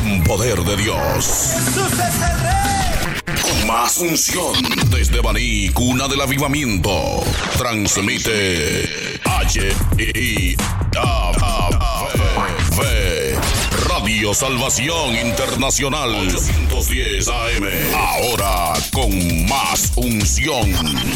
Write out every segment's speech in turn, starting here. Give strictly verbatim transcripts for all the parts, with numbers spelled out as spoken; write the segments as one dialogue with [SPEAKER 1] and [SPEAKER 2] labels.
[SPEAKER 1] con poder de Dios.
[SPEAKER 2] Jesús es el Rey.
[SPEAKER 1] Con más unción desde Baní, cuna del avivamiento. Transmite H I A V Radio Salvación Internacional ochocientos diez A M. Ahora con más unción.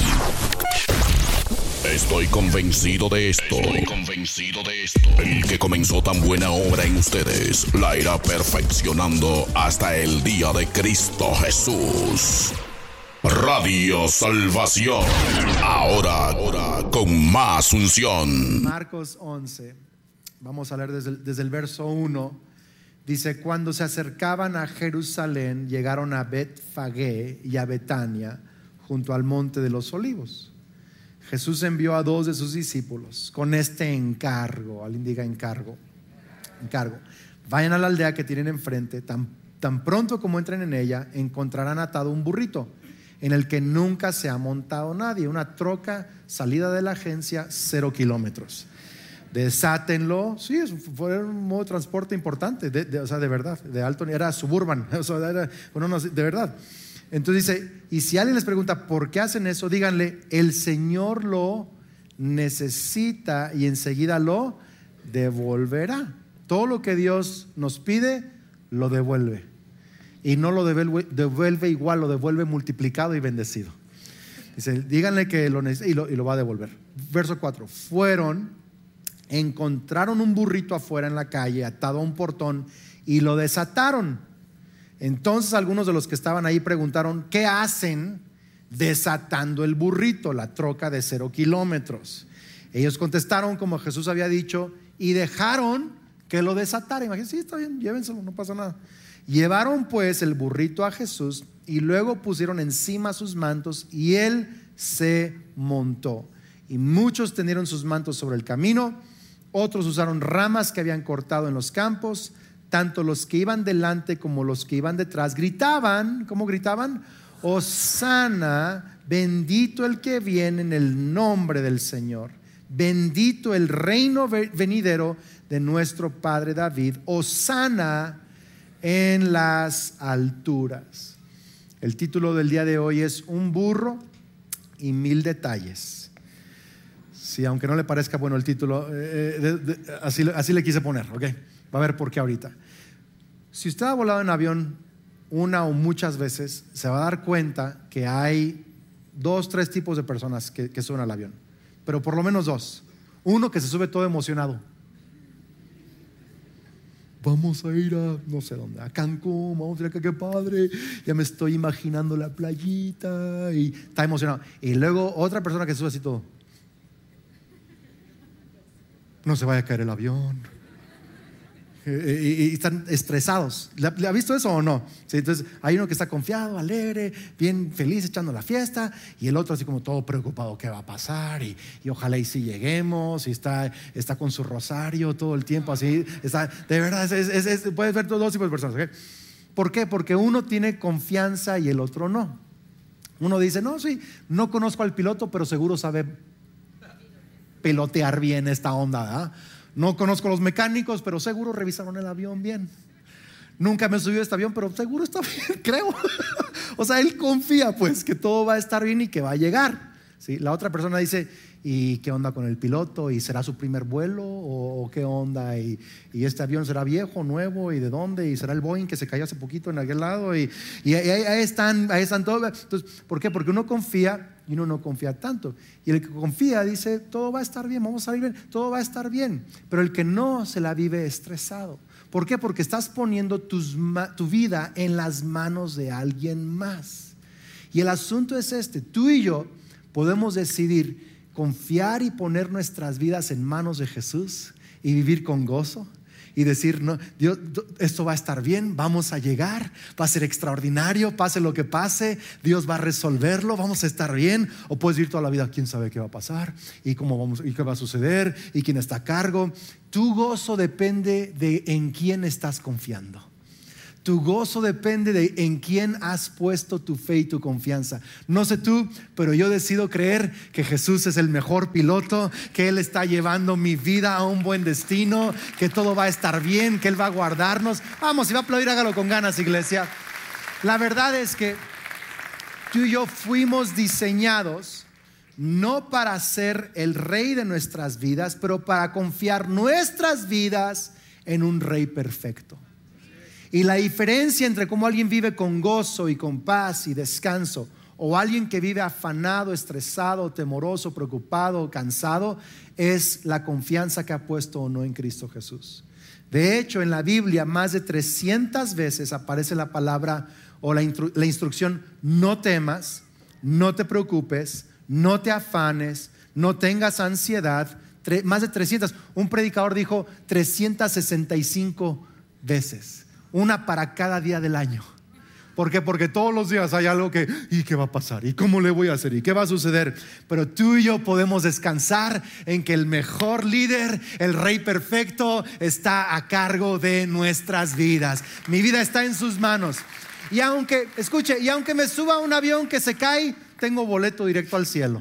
[SPEAKER 1] Estoy convencido de esto. Estoy convencido de esto. El que comenzó tan buena obra en ustedes la irá perfeccionando hasta el día de Cristo Jesús. Radio Salvación. Ahora, ahora con más unción.
[SPEAKER 3] Marcos once. Vamos a leer desde el, desde el verso uno. Dice: cuando se acercaban a Jerusalén, llegaron a Betfagé y a Betania, junto al monte de los Olivos. Jesús envió a dos de sus discípulos con este encargo. Alguien diga encargo. Encargo. Vayan a la aldea que tienen enfrente. Tan, tan pronto como entren en ella, encontrarán atado un burrito en el que nunca se ha montado nadie. Una troca salida de la agencia, cero kilómetros. Desátenlo. Sí, fue un modo de transporte importante, de, de, o sea, de verdad, de alto, era suburban, o sea, era, bueno, no, de verdad. Entonces dice, y si alguien les pregunta por qué hacen eso, díganle: el Señor lo necesita y enseguida lo devolverá. Todo lo que Dios nos pide, lo devuelve. Y no lo devuelve, devuelve igual, lo devuelve multiplicado y bendecido. Dice, díganle que lo necesita y lo, y lo va a devolver. Verso cuatro. Fueron, encontraron un burrito afuera en la calle, atado a un portón, y lo desataron. Entonces algunos de los que estaban ahí preguntaron: ¿qué hacen desatando el burrito, la troca de cero kilómetros? Ellos contestaron como Jesús había dicho y dejaron que lo desatara. Imagínense, sí, está bien, llévenselo, no pasa nada. Llevaron pues el burrito a Jesús y luego pusieron encima sus mantos y él se montó. Y muchos tendieron sus mantos sobre el camino, otros usaron ramas que habían cortado en los campos. Tanto los que iban delante como los que iban detrás gritaban. ¿Cómo gritaban? Hosana, bendito el que viene en el nombre del Señor, bendito el reino venidero de nuestro padre David, hosana en las alturas. El título del día de hoy es Un burro y mil detalles. Sí, aunque no le parezca bueno el título, eh, de, de, así, así le quise poner, ¿ok? Va a ver por qué ahorita. Si usted ha volado en avión una o muchas veces, se va a dar cuenta que hay dos, tres tipos de personas que, que suben al avión, pero por lo menos dos. Uno que se sube todo emocionado. Vamos a ir a no sé dónde, a Cancún, vamos a ir acá, qué padre, ya me estoy imaginando la playita, y está emocionado. Y luego otra persona que se sube así todo: no se vaya a caer el avión. Y están estresados. ¿Le ha visto eso o no? Sí, entonces hay uno que está confiado, alegre, bien feliz, echando la fiesta, y el otro así como todo preocupado: ¿qué va a pasar? Y, y ojalá y si lleguemos. Y está, está con su rosario todo el tiempo así. Está, de verdad, es, es, es, puedes ver dos tipos de personas, ¿okay? ¿Por qué? Porque uno tiene confianza y el otro no. Uno dice: no, sí, no conozco al piloto, pero seguro sabe pilotear bien esta onda, ¿verdad? No conozco a los mecánicos, pero seguro revisaron el avión bien. Nunca me subí a este avión, pero seguro está bien, creo. O sea, él confía pues que todo va a estar bien y que va a llegar, ¿sí? La otra persona dice: ¿y qué onda con el piloto? ¿Y será su primer vuelo? ¿O, o qué onda? ¿Y, ¿Y este avión será viejo, nuevo? ¿Y de dónde? ¿Y será el Boeing que se cayó hace poquito en aquel lado? Y, y ahí, ahí están, ahí están todos. Entonces, ¿por qué? Porque uno confía y uno no confía tanto. Y el que confía dice: todo va a estar bien, vamos a salir bien, todo va a estar bien. Pero el que no se la vive estresado. ¿Por qué? Porque estás poniendo tus, tu vida en las manos de alguien más. Y el asunto es este: tú y yo podemos decidir confiar y poner nuestras vidas en manos de Jesús y vivir con gozo y decir: no, Dios, esto va a estar bien, vamos a llegar, va a ser extraordinario, pase lo que pase, Dios va a resolverlo, vamos a estar bien. O puedes vivir toda la vida: quién sabe qué va a pasar y cómo vamos y qué va a suceder y quién está a cargo. Tu gozo depende de en quién estás confiando. Tu gozo depende de en quién has puesto tu fe y tu confianza. No sé tú, pero yo decido creer que Jesús es el mejor piloto, que Él está llevando mi vida a un buen destino, que todo va a estar bien, que Él va a guardarnos. Vamos, si va a aplaudir, hágalo con ganas, iglesia. La verdad es que tú y yo fuimos diseñados no para ser el rey de nuestras vidas, pero para confiar nuestras vidas en un rey perfecto. Y la diferencia entre cómo alguien vive con gozo y con paz y descanso, o alguien que vive afanado, estresado, temoroso, preocupado, cansado, es la confianza que ha puesto o no en Cristo Jesús. De hecho, en la Biblia más de trescientas veces aparece la palabra o la, instru- la instrucción: no temas, no te preocupes, no te afanes, no tengas ansiedad. Tre- más de trescientas. Un predicador dijo trescientas sesenta y cinco veces. Una para cada día del año. ¿Por qué? Porque todos los días hay algo que, ¿y qué va a pasar? ¿Y cómo le voy a hacer? ¿Y qué va a suceder? Pero tú y yo podemos descansar en que el mejor líder, el rey perfecto, está a cargo de nuestras vidas. Mi vida está en sus manos. Y aunque, escuche, y aunque me suba a un avión que se cae, tengo boleto directo al cielo.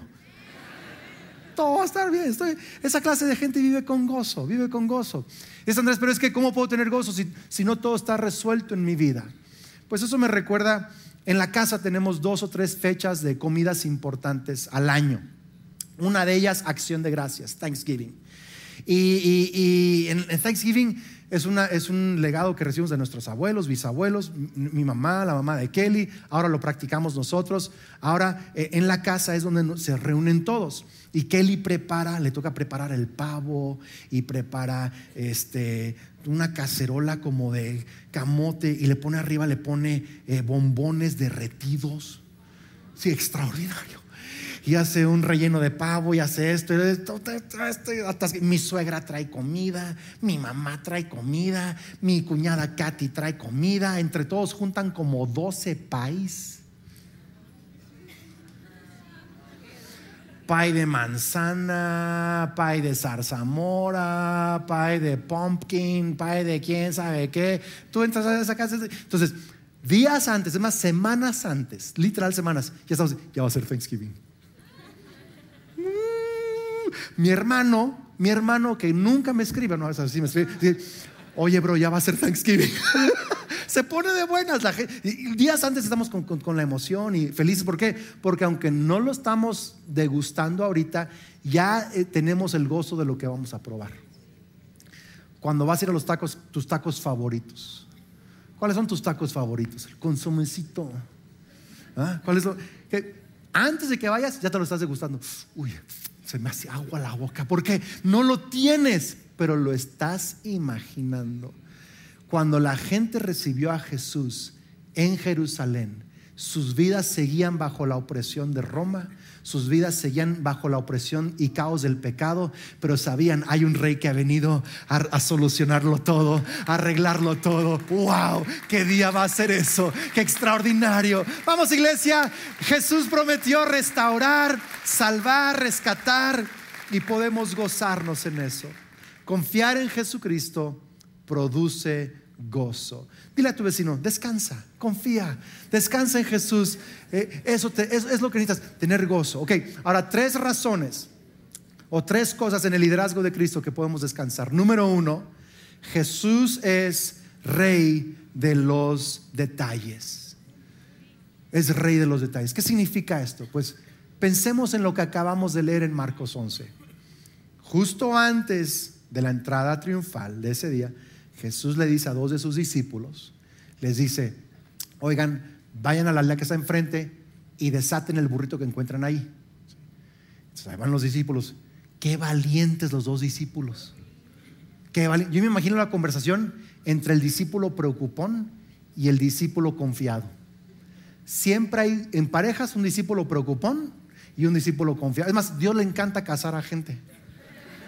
[SPEAKER 3] Todo va a estar bien. Estoy, esa clase de gente vive con gozo, vive con gozo. Dice Andrés, pero es que ¿cómo puedo tener gozo si, si no todo está resuelto en mi vida? Pues eso me recuerda, en la casa tenemos dos o tres fechas de comidas importantes al año. Una de ellas, Acción de Gracias, Thanksgiving. Y, y, y en, en Thanksgiving es, una, es un legado que recibimos de nuestros abuelos, bisabuelos, mi, mi mamá, la mamá de Kelly. Ahora lo practicamos nosotros. Ahora eh, en la casa es donde se reúnen todos. Y Kelly prepara, le toca preparar el pavo y prepara este, una cacerola como de camote y le pone arriba, le pone eh, bombones derretidos. Sí, extraordinario. Y hace un relleno de pavo y hace esto, y esto, esto, esto, hasta que mi suegra trae comida, mi mamá trae comida, mi cuñada Katy trae comida. Entre todos juntan como doce pies. Pie de manzana, pie de zarzamora, pie de pumpkin, pie de quién sabe qué. Tú entras a esa casa. Entonces, días antes, es más, semanas antes, literal semanas, ya estamos, ya va a ser Thanksgiving. Mm, mi hermano, mi hermano que nunca me escribe, no, así me escribe, dice, oye, bro, ya va a ser Thanksgiving. Se pone de buenas la gente. Días antes estamos con, con, con la emoción y felices. ¿Por qué? Porque aunque no lo estamos degustando ahorita, ya eh, tenemos el gozo de lo que vamos a probar. Cuando vas a ir a los tacos, tus tacos favoritos, ¿cuáles son tus tacos favoritos? El consomecito. ¿Ah? ¿Cuál es lo que antes de que vayas ya te lo estás degustando? Uy, se me hace agua la boca. ¿Por qué? No lo tienes, pero lo estás imaginando. Cuando la gente recibió a Jesús en Jerusalén, sus vidas seguían bajo la opresión de Roma, sus vidas seguían bajo la opresión y caos del pecado, pero sabían, hay un rey que ha venido a, a solucionarlo todo, a arreglarlo todo. ¡Wow! ¿Qué día va a ser eso? ¡Qué extraordinario! Vamos, iglesia, Jesús prometió restaurar, salvar, rescatar, y podemos gozarnos en eso. Confiar en Jesucristo produce gozo. Dile a tu vecino, descansa, confía, descansa en Jesús. eh, Eso te, es, es lo que necesitas, tener gozo. Ok, ahora tres razones o tres cosas en el liderazgo de Cristo que podemos descansar. Número uno, Jesús es rey de los detalles. Es rey de los detalles. ¿Qué significa esto? Pues pensemos en lo que acabamos de leer en Marcos once. Justo antes de la entrada triunfal de ese día, Jesús le dice a dos de sus discípulos, les dice, oigan, vayan a la aldea que está enfrente y desaten el burrito que encuentran ahí. Entonces ahí van los discípulos. Qué valientes los dos discípulos. Qué vali- Yo me imagino la conversación entre el discípulo preocupón y el discípulo confiado. Siempre hay en parejas un discípulo preocupón y un discípulo confiado. Es más, Dios le encanta casar a gente.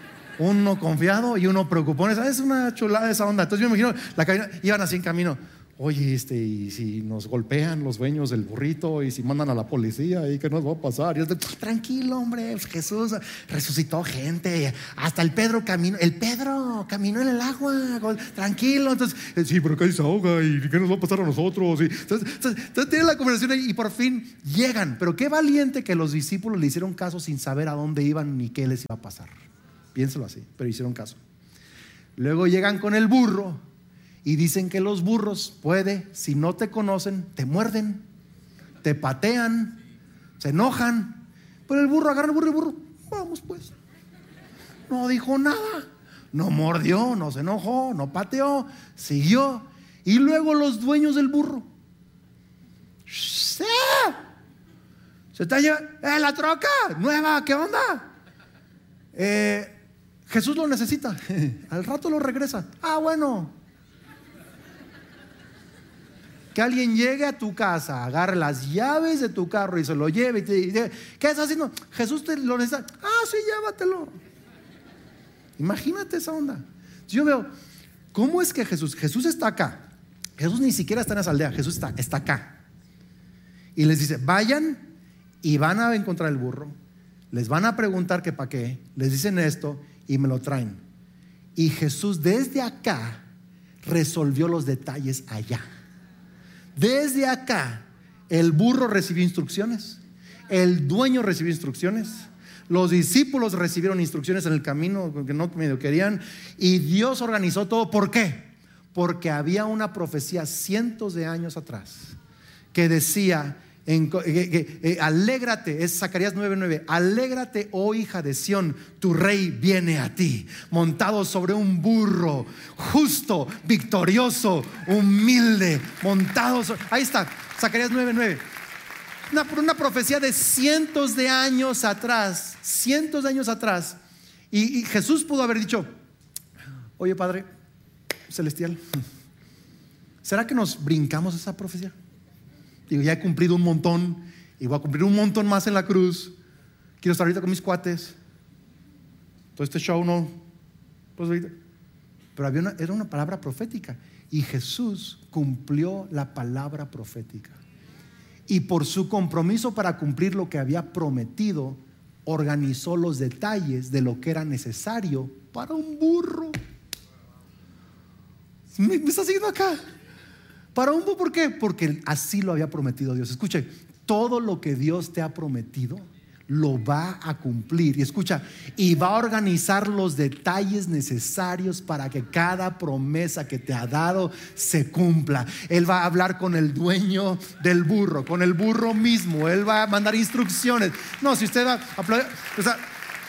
[SPEAKER 3] Uno confiado y uno preocupón. Es una chulada esa onda. Entonces yo me imagino la cabina, iban así en camino. oye, este, y si nos golpean los dueños del burrito, y si mandan a la policía, ¿y qué nos va a pasar? Y yo, tranquilo, hombre, Jesús resucitó gente, hasta el Pedro caminó, el Pedro caminó en el agua, tranquilo. Entonces, sí, pero acá se ahoga, ¿y qué nos va a pasar a nosotros? Y, entonces, entonces, entonces tienen la conversación ahí, y por fin llegan. Pero qué valiente que los discípulos le hicieron caso sin saber a dónde iban ni qué les iba a pasar. Piénselo así, pero hicieron caso. Luego llegan con el burro y dicen que los burros, puede, si no te conocen, te muerden, te patean, se enojan. Pero el burro agarra el burro y el burro, vamos pues. No dijo nada, no mordió, no se enojó, no pateó, siguió. Y luego los dueños del burro, ¡sí! Se está llevando, ¡eh, la troca nueva! ¿Qué onda? Eh, Jesús lo necesita. Al rato lo regresa. Ah, bueno. Que alguien llegue a tu casa, agarre las llaves de tu carro y se lo lleve y te dice, ¿qué estás haciendo? Jesús te lo necesita. Ah, sí, llévatelo. Imagínate esa onda. Yo veo, ¿cómo es que Jesús? Jesús está acá. Jesús ni siquiera está en esa aldea. Jesús está, está acá. Y les dice, vayan y van a encontrar el burro. Les van a preguntar que para qué. Les dicen esto y me lo traen. Y Jesús desde acá resolvió los detalles allá. Desde acá el burro recibió instrucciones, el dueño recibió instrucciones, los discípulos recibieron instrucciones en el camino que no medio querían, y Dios organizó todo. ¿Por qué? Porque había una profecía cientos de años atrás que decía en, que, que, eh, alégrate, es Zacarías nueve nueve, alégrate, oh hija de Sión, tu rey viene a ti, montado sobre un burro, justo, victorioso, humilde, montado sobre, ahí está, Zacarías nueve nueve. Una, una profecía de cientos de años atrás, cientos de años atrás. Y, y Jesús pudo haber dicho, oye Padre Celestial, ¿será que nos brincamos esa profecía? Digo, ya he cumplido un montón y voy a cumplir un montón más en la cruz. Quiero estar ahorita con mis cuates. Todo este show no, pues ahorita. Pero había una, era una palabra profética y Jesús cumplió la palabra profética. Y por su compromiso para cumplir lo que había prometido, organizó los detalles de lo que era necesario para un burro. ¿Me, me está siguiendo acá? Para un burro, ¿por qué? Porque así lo había prometido Dios. Escuche, todo lo que Dios te ha prometido lo va a cumplir. Y escucha, y va a organizar los detalles necesarios para que cada promesa que te ha dado se cumpla. Él va a hablar con el dueño del burro, con el burro mismo. Él va a mandar instrucciones. No, si usted va a aplaudir, o sea,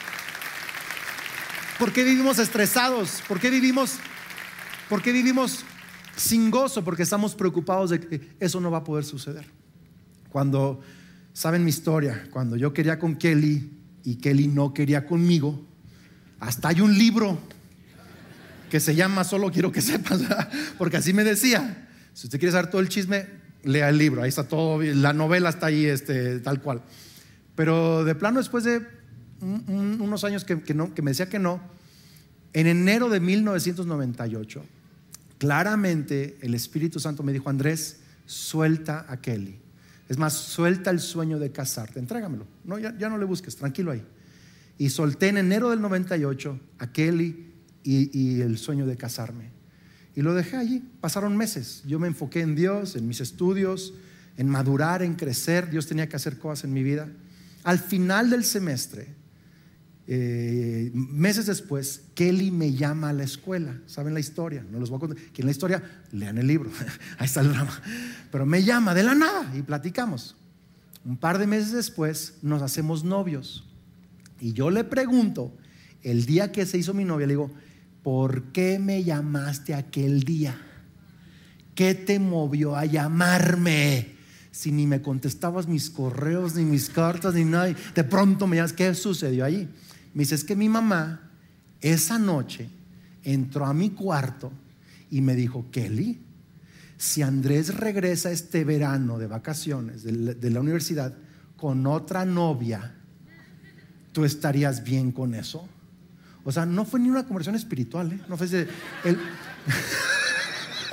[SPEAKER 3] ¿por qué vivimos estresados? ¿Por qué vivimos, por qué vivimos sin gozo? Porque estamos preocupados de que eso no va a poder suceder. Cuando saben mi historia, cuando yo quería con Kelly y Kelly no quería conmigo, hasta hay un libro que se llama Solo quiero que sepas, porque así me decía. Si usted quiere saber todo el chisme, lea el libro, ahí está todo, la novela está ahí, este, tal cual. Pero de plano, después de un, un, unos años que, que, no, que me decía que no, en enero de mil novecientos noventa y ocho, claramente el Espíritu Santo me dijo, Andrés, suelta a Kelly. Es más, suelta el sueño de casarte, entrégamelo, no, ya, ya no le busques, tranquilo ahí. Y solté en enero del noventa y ocho a Kelly y, y el sueño de casarme. Y lo dejé allí, pasaron meses. Yo me enfoqué en Dios, en mis estudios, en madurar, en crecer. Dios tenía que hacer cosas en mi vida. Al final del semestre, eh, meses después, Kelly me llama a la escuela. ¿Saben la historia? No les voy a contar. ¿Quieren la historia? Lean el libro, ahí está el drama. Pero me llama de la nada y platicamos. Un par de meses después nos hacemos novios. Y yo le pregunto, el día que se hizo mi novia, le digo, ¿por qué me llamaste aquel día? ¿Qué te movió a llamarme? Si ni me contestabas mis correos, ni mis cartas, ni nada. De pronto me llamas, ¿qué sucedió allí? Me dice, es que mi mamá esa noche entró a mi cuarto y me dijo, Kelly, si Andrés regresa este verano de vacaciones de, de la universidad con otra novia, ¿tú estarías bien con eso? O sea, no fue ni una conversión espiritual, ¿eh? No fue ese, el,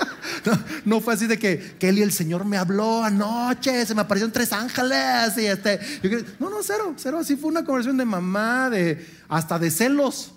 [SPEAKER 3] No, no fue así de que Kelly, el Señor me habló anoche, se me aparecieron tres ángeles y este, yo, no, no, cero, cero, así fue una conversación de mamá, de hasta de celos.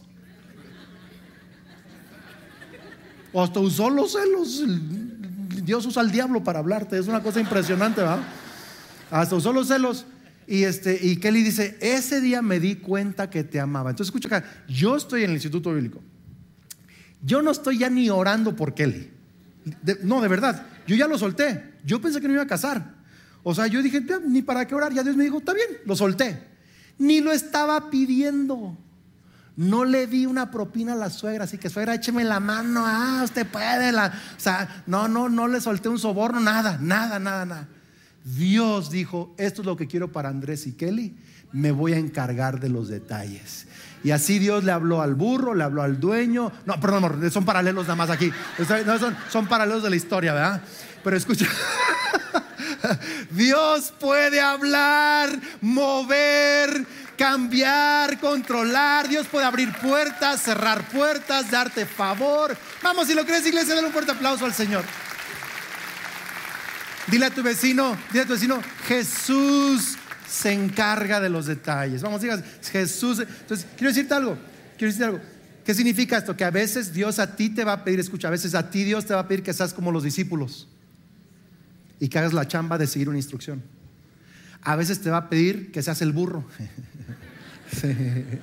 [SPEAKER 3] O hasta usó los celos. Dios usa al diablo para hablarte, es una cosa impresionante, ¿verdad? Hasta usó los celos. Y, este, y Kelly dice, ese día me di cuenta que te amaba. Entonces escucha acá, yo estoy en el Instituto Bíblico. Yo no estoy ya ni orando por Kelly. De, no, de verdad, yo ya lo solté. Yo pensé que no iba a casar. O sea, yo dije, ni para qué orar. Ya Dios me dijo, está bien, lo solté. Ni lo estaba pidiendo. No le di una propina a la suegra, así que suegra, écheme la mano, ah, usted puede. La... O sea, no, no, no le solté un soborno, nada, nada, nada, nada. Dios dijo, esto es lo que quiero para Andrés y Kelly, me voy a encargar de los detalles. Y así Dios le habló al burro, le habló al dueño. No, perdón, amor, son paralelos nada más aquí. No, son, son paralelos de la historia, ¿verdad? Pero escucha. Dios puede hablar, mover, cambiar, controlar. Dios puede abrir puertas, cerrar puertas, darte favor. Vamos, si lo crees, iglesia, dale un fuerte aplauso al Señor. Dile a tu vecino, dile a tu vecino, Jesús se encarga de los detalles. Vamos, digas, Jesús. Entonces, quiero decirte algo, quiero decirte algo. ¿Qué significa esto? Que a veces Dios a ti te va a pedir, escucha, a veces a ti Dios te va a pedir que seas como los discípulos y que hagas la chamba de seguir una instrucción. A veces te va a pedir que seas el burro. Sí.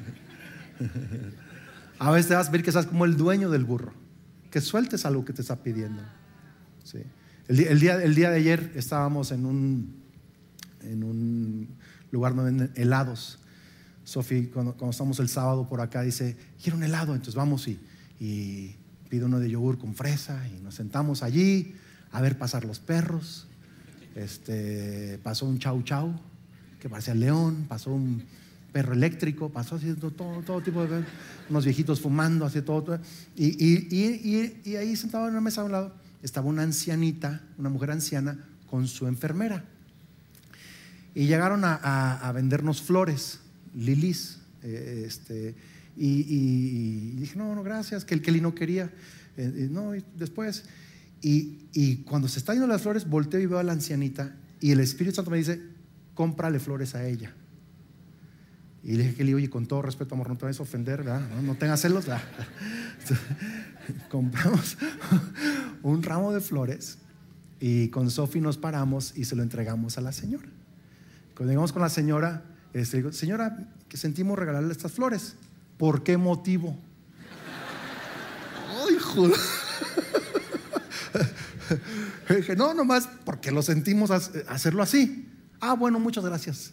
[SPEAKER 3] A veces te vas a pedir que seas como el dueño del burro, que sueltes algo que te está pidiendo. Sí. El día, el, día, el día de ayer estábamos en un, en un lugar donde venden helados. Sofi, cuando, cuando estamos el sábado por acá, dice, quiero un helado. Entonces vamos y, y pide uno de yogur con fresa y nos sentamos allí a ver pasar los perros. Este, pasó un chau chau que parecía león, pasó un perro eléctrico, pasó haciendo todo, todo tipo de, unos viejitos fumando, así todo, todo. Y, y, y, y, y ahí sentado en una mesa a un lado estaba una ancianita, una mujer anciana con su enfermera. Y llegaron a, a, a vendernos flores, lilies. Eh, este, y, y, y dije, no, no, gracias, que el Kelly no quería. Eh, no, y después. Y, y cuando se está yendo las flores, volteo y veo a la ancianita. Y el Espíritu Santo me dice, cómprale flores a ella. Y le dije, Kelly, oye, con todo respeto, amor, no te vayas a ofender, ¿verdad? No, no tengas celos, ¿verdad? Compramos un ramo de flores y con Sofi nos paramos y se lo entregamos a la señora. Cuando llegamos con la señora, este, digo, señora, que sentimos regalarle estas flores. ¿Por qué motivo? Ay, joder. Dije, no, nomás porque lo sentimos hacerlo así. Ah, bueno, muchas gracias.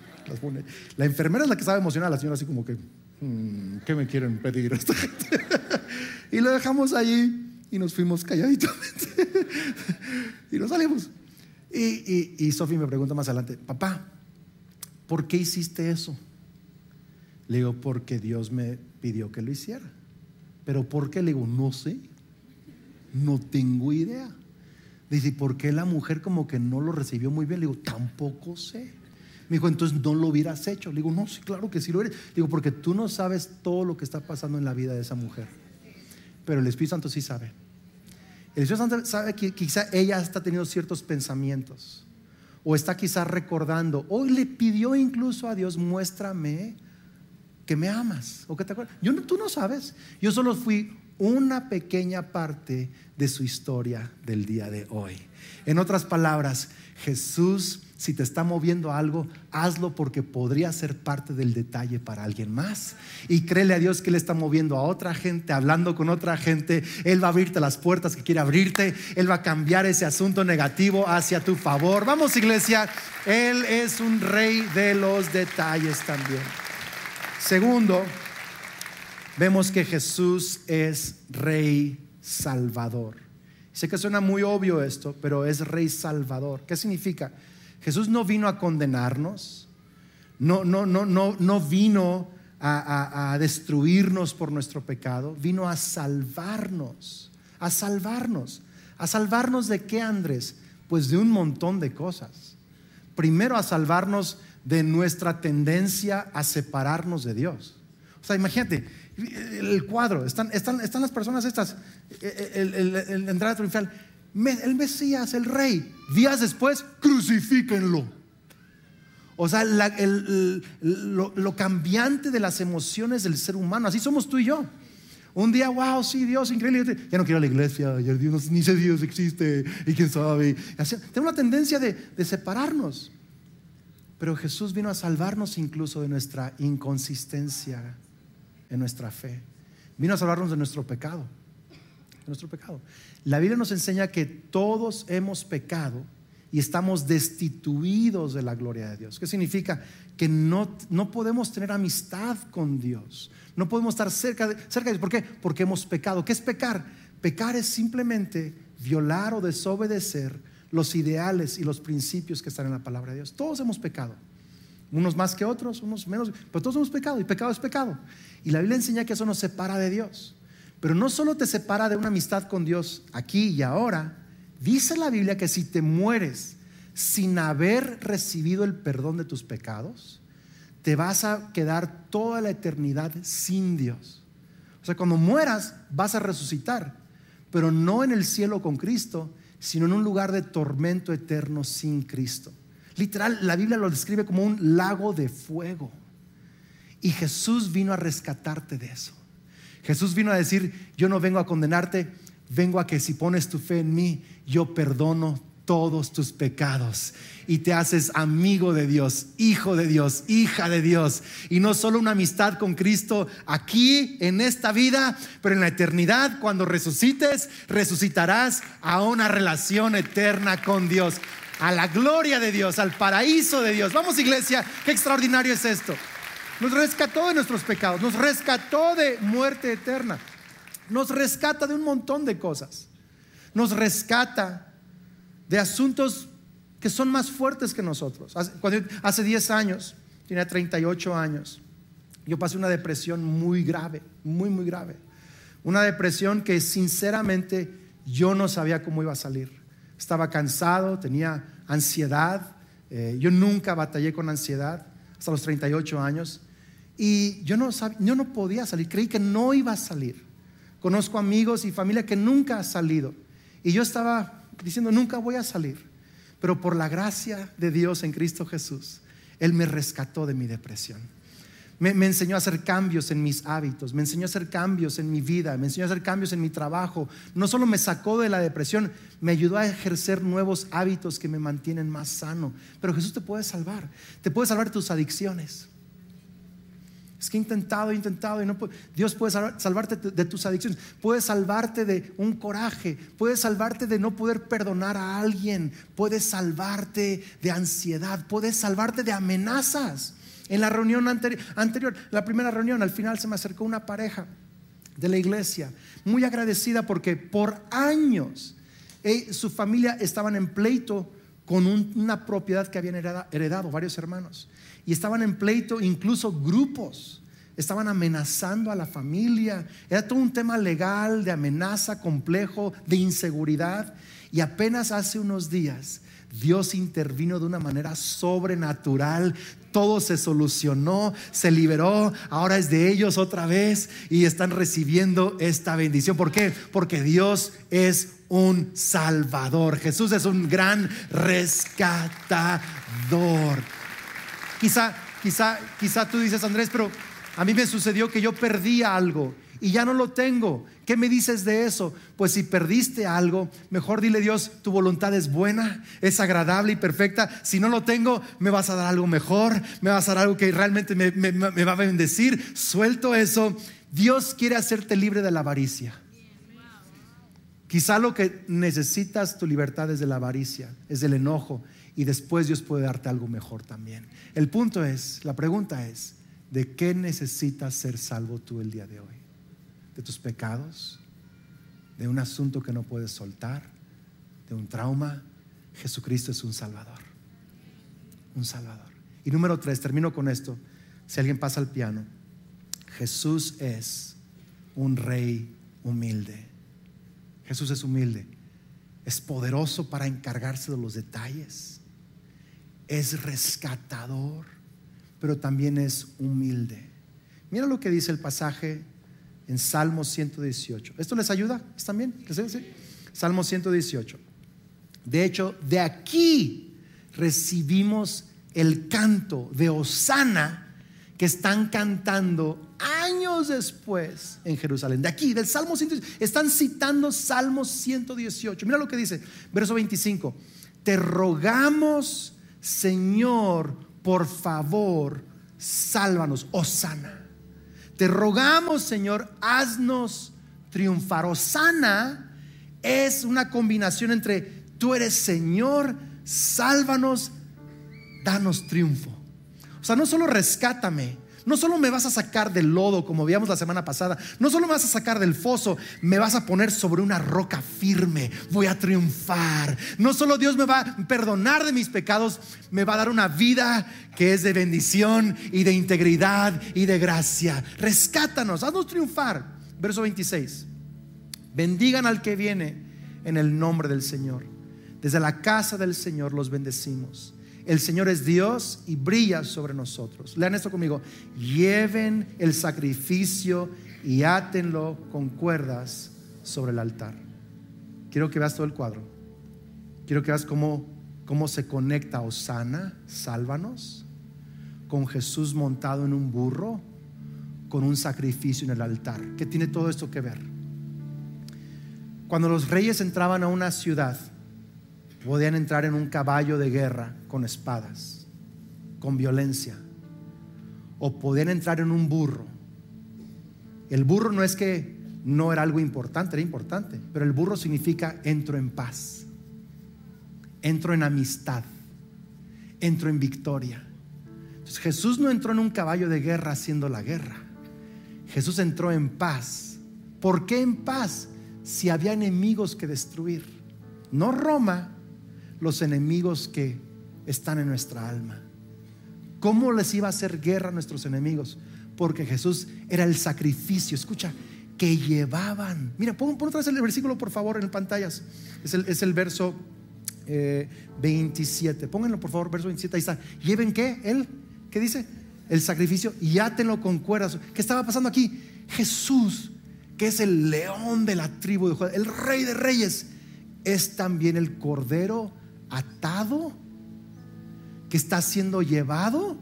[SPEAKER 3] La enfermera es la que sabe emocionar a la señora, así como que, hmm, ¿qué me quieren pedir esta gente? Y lo dejamos allí y nos fuimos calladitamente y nos salimos. Y, y, y Sofi me pregunta más adelante, papá, ¿por qué hiciste eso? Le digo, porque Dios me pidió que lo hiciera. ¿Pero por qué? Le digo, no sé, no tengo idea. Dice, ¿por qué la mujer como que no lo recibió muy bien? Le digo, tampoco sé. Me dijo, entonces no lo hubieras hecho. Le digo, no, sí, claro que sí lo eres. Le digo, porque tú no sabes todo lo que está pasando en la vida de esa mujer, pero el Espíritu Santo sí sabe. El Espíritu Santo sabe que quizá ella está teniendo ciertos pensamientos, o está quizá recordando, o le pidió incluso a Dios, muéstrame que me amas, o que te acuerdas. Yo no, tú no sabes. Yo solo fui una pequeña parte de su historia del día de hoy. En otras palabras, Jesús, si te está moviendo algo, hazlo porque podría ser parte del detalle para alguien más. Y créele a Dios que Él está moviendo a otra gente, hablando con otra gente. Él va a abrirte las puertas que quiere abrirte. Él va a cambiar ese asunto negativo hacia tu favor. Vamos, iglesia, Él es un rey de los detalles también. Segundo, vemos que Jesús es Rey Salvador. Sé que suena muy obvio esto, pero es Rey Salvador. ¿Qué significa? Jesús no vino a condenarnos, no, no, no, no, no vino a, a, a destruirnos por nuestro pecado, vino a salvarnos, a salvarnos. ¿A salvarnos de qué, Andrés? Pues de un montón de cosas. Primero, a salvarnos de nuestra tendencia a separarnos de Dios. O sea, imagínate el cuadro, están, están, están las personas estas, el, el, el, el entrada triunfal. el Mesías, el Rey. Días después, crucifíquenlo. O sea, la, el, el, lo, lo cambiante de las emociones del ser humano. Así somos tú y yo. Un día, wow, sí, Dios, increíble. Ya no quiero ir a la iglesia, ya Dios, ni sé si Dios existe, y quién sabe. Así, tengo una tendencia de, de separarnos. Pero Jesús vino a salvarnos incluso de nuestra inconsistencia en nuestra fe. Vino a salvarnos de nuestro pecado. De nuestro pecado. La Biblia nos enseña que todos hemos pecado y estamos destituidos de la gloria de Dios. ¿Qué significa? Que no, no podemos tener amistad con Dios. No podemos estar cerca de, cerca de Dios. ¿Por qué? Porque hemos pecado. ¿Qué es pecar? Pecar es simplemente violar o desobedecer los ideales y los principios que están en la palabra de Dios. Todos hemos pecado. Unos más que otros, unos menos, pero todos hemos pecado, y pecado es pecado. Y la Biblia enseña que eso nos separa de Dios. Pero no solo te separa de una amistad con Dios aquí y ahora. Dice la Biblia que si te mueres sin haber recibido el perdón de tus pecados, te vas a quedar toda la eternidad sin Dios. O sea, cuando mueras vas a resucitar, pero no en el cielo con Cristo, sino en un lugar de tormento eterno sin Cristo. Literal, la Biblia lo describe como un lago de fuego. Y Jesús vino a rescatarte de eso. Jesús vino a decir: yo no vengo a condenarte, vengo a que si pones tu fe en mí, yo perdono todos tus pecados y te haces amigo de Dios, hijo de Dios, hija de Dios. Y no solo una amistad con Cristo aquí en esta vida, pero en la eternidad, cuando resucites, resucitarás a una relación eterna con Dios, a la gloria de Dios, al paraíso de Dios. Vamos, iglesia, qué extraordinario es esto. Nos rescató de nuestros pecados, nos rescató de muerte eterna, nos rescata de un montón de cosas, nos rescata de asuntos que son más fuertes que nosotros. Hace, cuando, hace diez años, tenía treinta y ocho años, yo pasé una depresión muy grave, muy muy grave. Una depresión que sinceramente yo no sabía cómo iba a salir. Estaba cansado, tenía ansiedad. eh, Yo nunca batallé con ansiedad hasta los treinta y ocho años. Y yo no, sabía, yo no podía salir, creí que no iba a salir. Conozco amigos y familia que nunca ha salido, y yo estaba diciendo: nunca voy a salir. Pero por la gracia de Dios en Cristo Jesús, Él me rescató de mi depresión. Me, me enseñó a hacer cambios en mis hábitos, me enseñó a hacer cambios en mi vida, me enseñó a hacer cambios en mi trabajo. No solo me sacó de la depresión, me ayudó a ejercer nuevos hábitos que me mantienen más sano. Pero Jesús te puede salvar, te puede salvar de tus adicciones. Es que he intentado, he intentado y no puedo. Dios puede salvar, salvarte de tus adicciones, puede salvarte de un coraje, puede salvarte de no poder perdonar a alguien, puede salvarte de ansiedad, puede salvarte de amenazas. En la reunión anteri- anterior, la primera reunión, al final se me acercó una pareja de la iglesia, muy agradecida porque por años eh, su familia estaban en pleito con un, una propiedad que habían heredado, heredado varios hermanos. Y estaban en pleito, incluso grupos estaban amenazando a la familia. Era todo un tema legal, de amenaza, complejo, de inseguridad. Y apenas hace unos días Dios intervino de una manera sobrenatural. Todo se solucionó, se liberó. Ahora es de ellos otra vez y están recibiendo esta bendición. ¿Por qué? Porque Dios es un salvador. Jesús es un gran rescatador. Quizá, quizá, quizá tú dices: Andrés, pero a mí me sucedió que yo perdí algo y ya no lo tengo. ¿Qué me dices de eso? Pues si perdiste algo, mejor dile: Dios, tu voluntad es buena, es agradable y perfecta. Si no lo tengo, me vas a dar algo mejor, me vas a dar algo que realmente me, me, me va a bendecir. Suelto eso. Dios quiere hacerte libre de la avaricia. Quizá lo que necesitas, tu libertad, es de la avaricia, es del enojo. Y después Dios puede darte algo mejor también. El punto es, la pregunta es: ¿de qué necesitas ser salvo tú el día de hoy? ¿De tus pecados? ¿De un asunto que no puedes soltar? ¿De un trauma? Jesucristo es un salvador. Un salvador. Y número tres, termino con esto. Si alguien pasa al piano, Jesús es un rey humilde. Jesús es humilde. Es poderoso para encargarse de los detalles. Es rescatador, pero también es humilde. Mira lo que dice el pasaje en Salmo ciento dieciocho. ¿Esto les ayuda? ¿Están bien? ¿Sí? Salmo ciento dieciocho. De hecho, de aquí recibimos el canto de Hosana que están cantando años después en Jerusalén. De aquí, del Salmo ciento dieciocho, están citando Salmo ciento dieciocho. Mira lo que dice, verso veinticinco. Te rogamos, Señor, por favor, sálvanos. Hosana. Te rogamos, Señor, haznos triunfar. Hosana es una combinación entre tú eres Señor, sálvanos, danos triunfo. O sea, no solo rescátame, no solo me vas a sacar del lodo como veíamos la semana pasada, no solo me vas a sacar del foso, me vas a poner sobre una roca firme, voy a triunfar. No solo Dios me va a perdonar de mis pecados, me va a dar una vida que es de bendición y de integridad y de gracia. Rescátanos, haznos triunfar. Verso veintiséis. Bendigan al que viene en el nombre del Señor. Desde la casa del Señor los bendecimos. El Señor es Dios y brilla sobre nosotros. Lean esto conmigo. Lleven el sacrificio y átenlo con cuerdas sobre el altar. Quiero que veas todo el cuadro. Quiero que veas cómo, cómo se conecta Hosana, sálvanos, con Jesús montado en un burro, con un sacrificio en el altar. ¿Qué tiene todo esto que ver? Cuando los reyes entraban a una ciudad, podían entrar en un caballo de guerra con espadas, con violencia, o podían entrar en un burro. El burro no es que no era algo importante, era importante, pero el burro significa entro en paz, entro en amistad, entro en victoria. Entonces Jesús no entró en un caballo de guerra haciendo la guerra. Jesús entró en paz. ¿Por qué en paz? Si había enemigos que destruir. No Roma, los enemigos que están en nuestra alma. ¿Cómo les iba a hacer guerra a nuestros enemigos? Porque Jesús era el sacrificio, escucha, que llevaban. Mira, pon, pon otra vez el versículo por favor en las pantallas. Es el, es el verso eh, veintisiete. Pónganlo por favor, verso veintisiete. Ahí está. ¿Lleven qué? ¿El? ¿Qué dice? El sacrificio y átenlo con cuerdas. ¿Qué estaba pasando aquí? Jesús, que es el león de la tribu de Judá, el rey de reyes, es también el cordero atado que está siendo llevado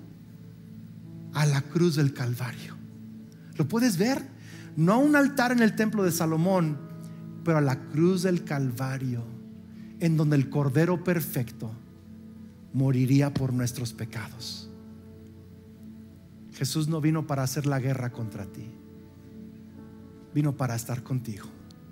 [SPEAKER 3] a la cruz del Calvario. ¿Lo puedes ver? No a un altar en el templo de Salomón, pero a la cruz del Calvario, en donde el cordero perfecto moriría por nuestros pecados. Jesús no vino para hacer la guerra contra ti, vino para estar contigo.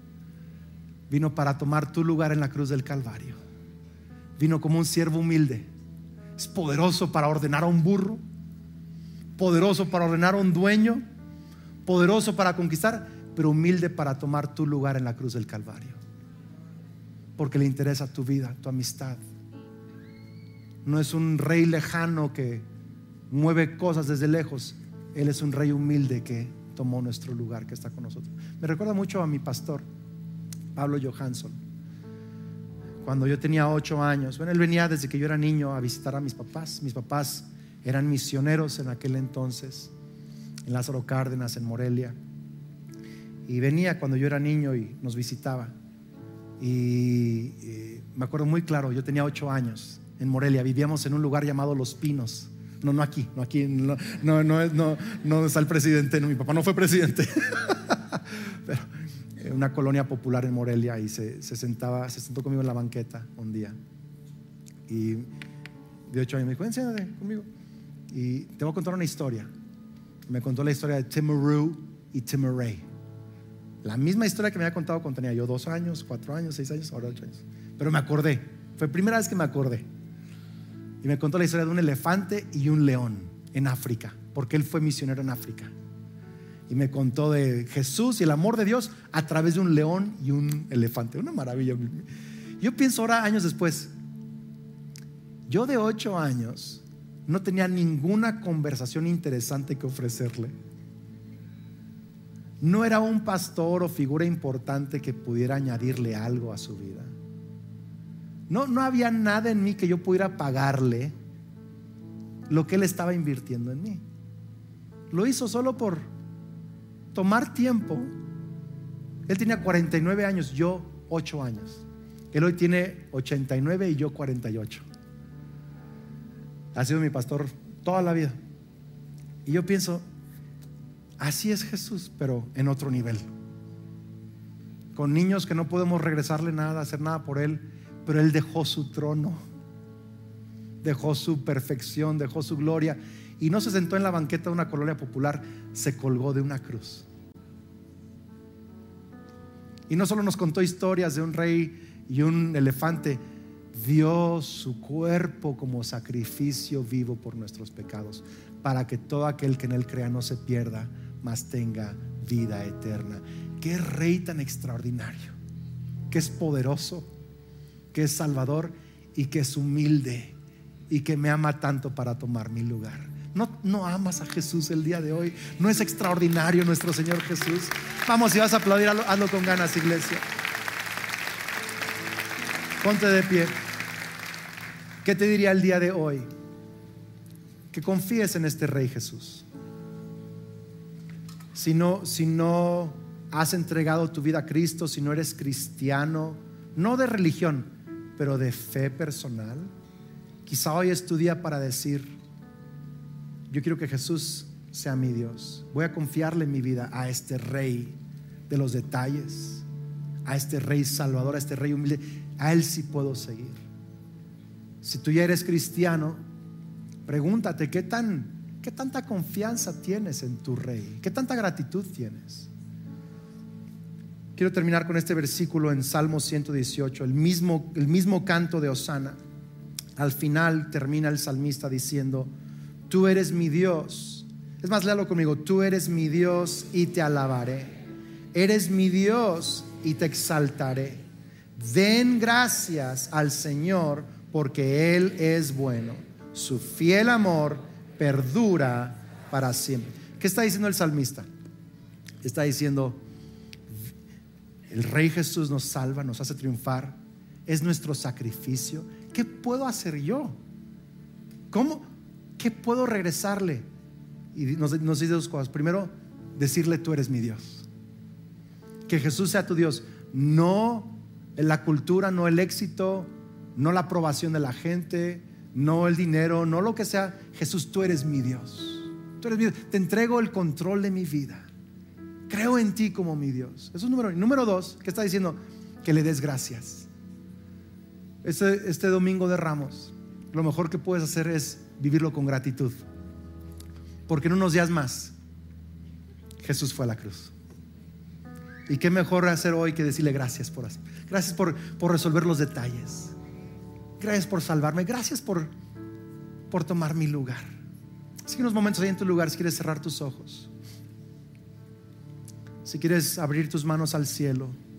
[SPEAKER 3] Vino para tomar tu lugar en la cruz del Calvario. Vino como un siervo humilde. Es poderoso para ordenar a un burro, poderoso para ordenar a un dueño, poderoso para conquistar, pero humilde para tomar tu lugar en la cruz del Calvario. Porque le interesa tu vida, tu amistad. No es un rey lejano que mueve cosas desde lejos. Él es un rey humilde que tomó nuestro lugar, que está con nosotros. Me recuerda mucho a mi pastor Pablo Johansson. Cuando yo tenía ocho años, bueno, él venía desde que yo era niño a visitar a mis papás. Mis papás eran misioneros en aquel entonces, en Lázaro Cárdenas, en Morelia. Y venía cuando yo era niño y nos visitaba. Y, y me acuerdo muy claro, yo tenía ocho años en Morelia. Vivíamos en un lugar llamado Los Pinos. No, no aquí, no aquí, no, no, no, no, no está el presidente, no, mi papá no fue presidente. Pero una colonia popular en Morelia, y se, se sentaba, se sentó conmigo en la banqueta un día. Y de ocho años me dijo, siéntate conmigo. Y te voy a contar una historia. Me contó la historia de Timaru y Timaré. La misma historia que me había contado cuando tenía yo dos años, cuatro años, seis años, ahora ocho años. Pero me acordé, fue la primera vez que me acordé. Y me contó la historia de un elefante y un león en África, porque él fue misionero en África. Y me contó de Jesús y el amor de Dios a través de un león y un elefante. Una maravilla. Yo pienso ahora, años después, yo de ocho años no tenía ninguna conversación interesante que ofrecerle. No era un pastor o figura importante que pudiera añadirle algo a su vida. No, no había nada en mí que yo pudiera pagarle lo que él estaba invirtiendo en mí. Lo hizo solo por tomar tiempo. Él tenía cuarenta y nueve años, yo ocho años. Él hoy tiene ochenta y nueve y yo cuarenta y ocho. Ha sido mi pastor toda la vida. Y yo pienso, así es Jesús, pero en otro nivel. Con niños que no podemos regresarle nada, hacer nada por Él, pero Él dejó su trono, dejó su perfección, dejó su gloria, y no se sentó en la banqueta de una colonia popular, se colgó de una cruz. Y no solo nos contó historias de un rey y un elefante, dio su cuerpo como sacrificio vivo por nuestros pecados, para que todo aquel que en Él crea no se pierda, mas tenga vida eterna. Qué rey tan extraordinario, que es poderoso, que es salvador y que es humilde y que me ama tanto para tomar mi lugar. ¿No, no amas a Jesús el día de hoy? ¿No es extraordinario nuestro Señor Jesús? Vamos, si vas a aplaudir, hazlo, hazlo con ganas, iglesia. Ponte de pie. ¿Qué te diría el día de hoy? Que confíes en este Rey Jesús. Si no, si no has entregado tu vida a Cristo, si no eres cristiano, no de religión, pero de fe personal, quizá hoy es tu día para decir: yo quiero que Jesús sea mi Dios. Voy a confiarle mi vida a este Rey de los detalles, a este Rey salvador, a este Rey humilde. A Él sí puedo seguir. Si tú ya eres cristiano, pregúntate qué tan, qué tanta confianza tienes en tu Rey, qué tanta gratitud tienes. Quiero terminar con este versículo en Salmo ciento dieciocho, el mismo, el mismo canto de Hosana. Al final termina el salmista diciendo: tú eres mi Dios. Es más, léalo conmigo: tú eres mi Dios y te alabaré. Eres mi Dios y te exaltaré. Den gracias al Señor, porque Él es bueno. Su fiel amor perdura para siempre. ¿Qué está diciendo el salmista? Está diciendo: el Rey Jesús nos salva, nos hace triunfar, es nuestro sacrificio. ¿Qué puedo hacer yo? ¿Cómo? ¿Qué puedo regresarle? Y nos, nos dice dos cosas. Primero, decirle: tú eres mi Dios. Que Jesús sea tu Dios. No la cultura, no el éxito, no la aprobación de la gente, no el dinero, no lo que sea. Jesús, tú eres mi Dios. Tú eres mi Dios. Te entrego el control de mi vida. Creo en ti como mi Dios. Eso es número uno. Número dos, ¿qué está diciendo? Que le des gracias. Este, este domingo de Ramos, lo mejor que puedes hacer es vivirlo con gratitud, porque en unos días más Jesús fue a la cruz. Y qué mejor hacer hoy que decirle gracias por hacer. Gracias por, por resolver los detalles. Gracias por salvarme. Gracias por, por tomar mi lugar. Así que unos momentos ahí en tu lugar, si quieres cerrar tus ojos, si quieres abrir tus manos al cielo,